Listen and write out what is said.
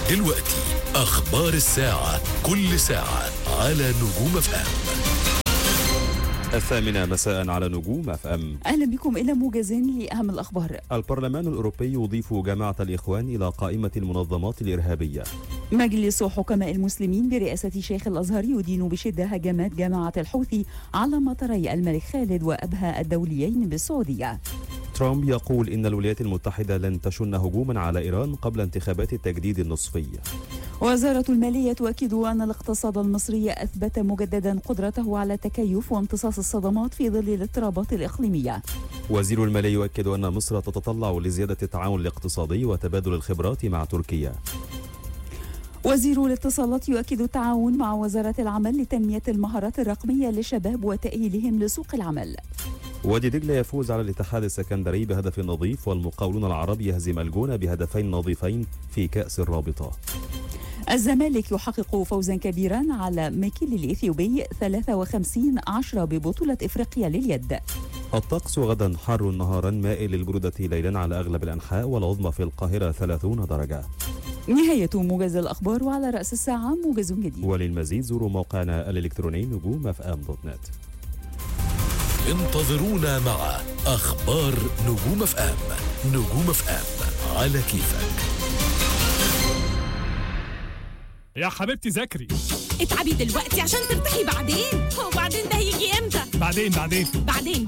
دلوقتي أخبار الساعة، كل ساعة على نجوم FM. 8:00 مساء على نجوم FM. أهلا بكم إلى موجز لأهم الأخبار. البرلمان الأوروبي يضيف جماعة الإخوان إلى قائمة المنظمات الإرهابية. مجلس حكماء المسلمين برئاسة شيخ الأزهر يدين بشدة هجمات جماعة الحوثي على مطاري الملك خالد وأبها الدوليين بالسعودية. ترامب يقول إن الولايات المتحدة لن تشن هجوما على إيران قبل انتخابات التجديد النصفي. وزارة المالية تؤكد أن الاقتصاد المصري أثبت مجددا قدرته على التكيف وامتصاص الصدمات في ظل الاضطرابات الإقليمية. وزير المالية يؤكد أن مصر تتطلع لزيادة التعاون الاقتصادي وتبادل الخبرات مع تركيا. وزير الاتصالات يؤكد التعاون مع وزارة العمل لتنمية المهارات الرقمية للشباب وتأهيلهم لسوق العمل. وادي دجلة يفوز على الاتحاد السكندري بهدف نظيف، والمقاولون العرب يهزم الجونة بهدفين نظيفين في كأس الرابطة. الزمالك يحقق فوزا كبيرا على ميكيل الإثيوبي 53-10 ببطولة إفريقيا لليد. الطقس غدا حار نهارا مائل للبرودة ليلا على أغلب الأنحاء، والعظمى في القاهرة 30 درجة. نهاية موجز الأخبار، وعلى رأس الساعة موجز جديد. وللمزيد زوروا موقعنا الإلكتروني نجوم FM.net. انتظرونا مع أخبار نجوم FM. نجوم FM على كيفك. يا حبيبتي ذاكري، اتعبي دلوقتي عشان ترتاحي بعدين. هو بعدين ده هيجي امتى؟ بعدين